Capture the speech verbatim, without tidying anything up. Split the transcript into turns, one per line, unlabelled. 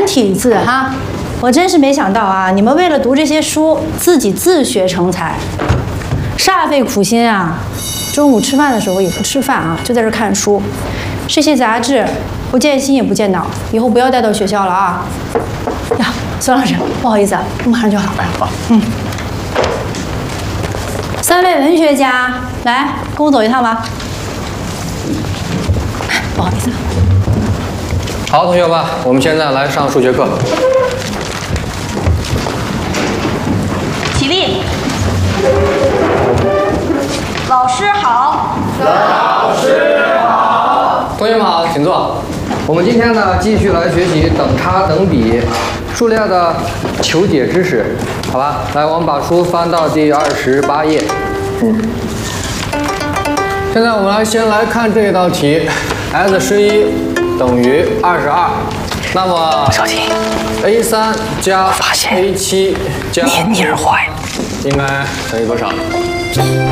繁体字哈，我真是没想到啊！你们为了读这些书，自己自学成才，煞费苦心啊！中午吃饭的时候也不吃饭啊，就在这看书。这些杂志不见心也不见脑，以后不要带到学校了啊！呀，孙老师，不好意思啊，马上就好。
哎，好，
嗯。三位文学家，来跟我走一趟吧。不好意思。
好，同学们，我们现在来上数学课。
起立。老师好。
老师好。同学们好，请坐。我们今天呢，继续来学习等差等比数列的求解知识，好吧？来，我们把书翻到第二十八页。嗯。现在我们来先来看这道题 ，x 十一等于二十二。那么
小婷
，a 三加 a 七加
黏腻儿坏，
应该等于多少？